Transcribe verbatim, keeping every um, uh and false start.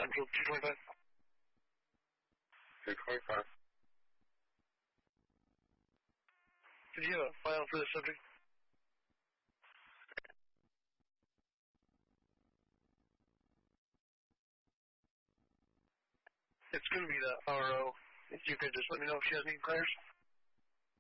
Central two twenty-five. two twenty-five. Did you have a file for the subject? It's going to be the R O. If you could just let me know if she has any prayers.